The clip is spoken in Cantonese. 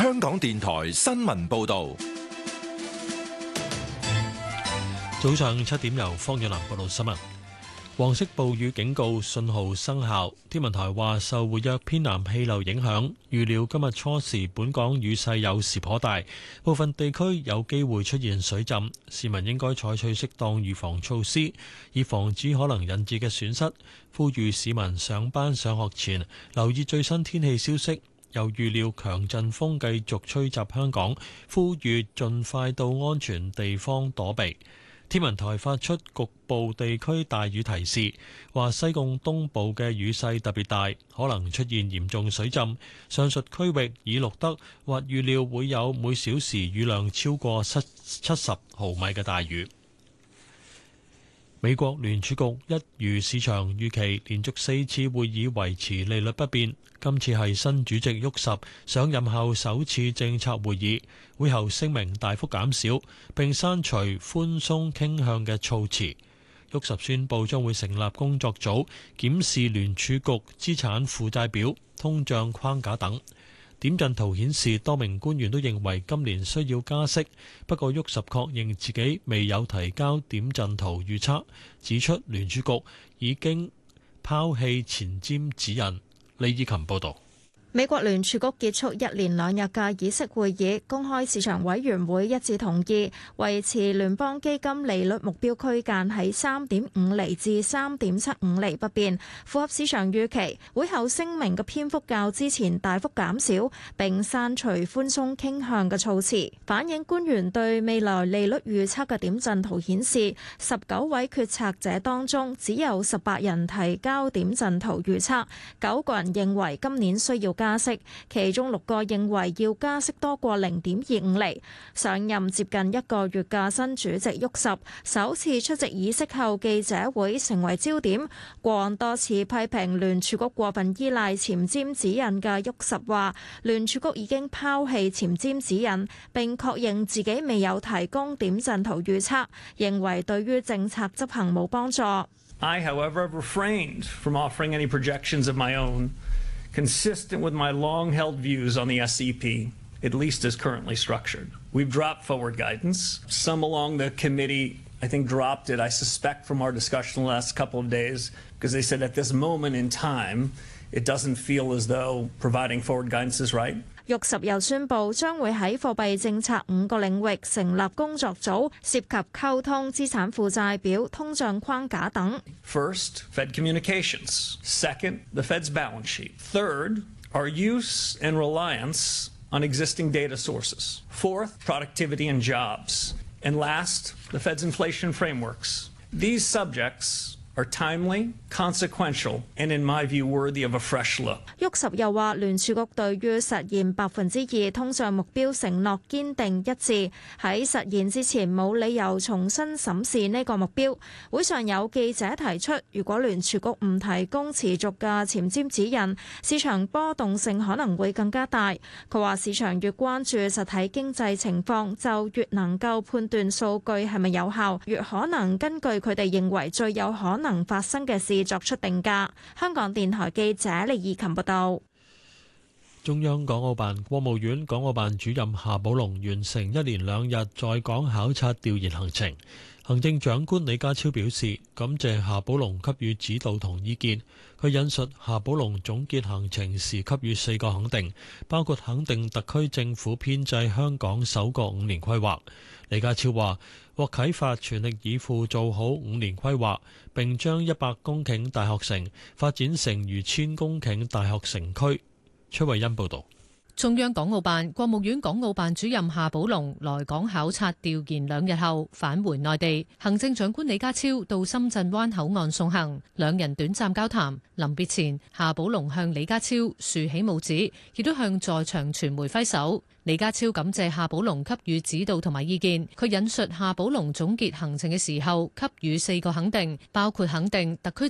香港電台新聞報道。 早上7點由方遠南報道新聞。黃色暴雨警告信號生效，天文台話受活躍偏南氣流影響，預料今日初時本港雨勢有時頗大，部分地區有機會出現水浸，市民應該採取適當預防措施，以防止可能引致嘅損失。呼籲市民上班上學前留意最新天氣消息，又預料強陣風繼續吹襲香港，呼籲盡快到安全地方躲避。天文台發出局部地區大雨提示，話西貢東部嘅雨勢特別大，可能出現嚴重水浸。上述區域已錄得或預料會有每小時雨量超過70毫米嘅大雨。美國聯儲局一如市場預期，連續4次會議維持利率不變。今次係新主席沃什上任後首次政策會議，會後聲明大幅減少，並刪除寬鬆傾向嘅措辭。沃什宣布將會成立工作組，檢視聯儲局資產負債表、通脹框架等。點陣圖顯示，多名官員都認為今年需要加息，不過沃什確認自己未有提交點陣圖預測，指出聯儲局已經拋棄前瞻指引。李以琴報導。 美國聯儲局結束1連2日嘅議息會議，公開市場委員會一致同意維持聯邦基金利率目標區間喺3.5厘至3.75厘不變，符合市場預期。會後聲明嘅篇幅較之前大幅減少，並刪除寬鬆傾向嘅措辭，反映官員對未來利率預測嘅點陣圖顯示，19位決策者當中只有18人提交點陣圖預測，9個人認為今年需要加息，其中6個認為要加息多過0.25厘。上任接近1個月嘅新主席沃什首次出席議息後記者會成為焦點，過往多次批評聯儲局過分依賴前瞻指引嘅沃什話，聯儲局已經拋棄前瞻指引，並確認自己未有提供點陣圖預測，認為對於政策執行冇幫助。 I, however, have refrained from offering any projections of my own, consistent with my long-held views on the SEP, at least as currently structured. We've dropped forward guidance. Some along the committee, I think, dropped it, I suspect, from our discussion the last couple of days, because they said at this moment in time, it doesn't feel as though providing forward guidance is right. 沃什又宣布將會喺貨幣政策5個領域成立工作組，涉及溝通、資產負債表、通脹框架等。 First, Fed communications. Second, the Fed's balance sheet. Third, our use and reliance on existing data sources. Fourth, productivity and jobs. And last, the Fed's inflation frameworks. These subjects are timely, consequential, and in my view worthy of a fresh look. 沃什又話聯儲局對於實現2%通脹目標承諾堅定一致，喺實現之前冇理由重新審視呢個目標。會上有記者提出，如果聯儲局唔提供持續嘅前瞻指引，市場波動性可能會更加大。佢話市場越關注實體經濟情況，就越能夠判斷數據係咪有效，越可能根據佢哋認為最有可能發生嘅事作出定價。香港電台記者李義琴報道。 中央港澳辦、國務院港澳辦主任夏寶龍完成1連2日在港考察調研行程。行政長官李家超表示，感謝夏寶龍給予指導同意見。佢引述夏寶龍總結行程時給予4個肯定，包括肯定特區政府編製香港首個5年規劃。李家超話獲啟發全力以赴做好5年規劃，並將100公頃大學城發展成逾1000公頃大學城區。崔慧欣報導。 中央港澳辦、國務院港澳辦主任夏寶龍來港考察調研2日後返回內地，行政長官李家超到深圳灣口岸送行，兩人短暫交談。臨別前，夏寶龍向李家超豎起拇指，亦都向在場傳媒揮手。李家超感謝夏寶龍給予指導同埋意見，佢引述夏寶龍總結行程嘅時候給予4個肯定，包括肯定特區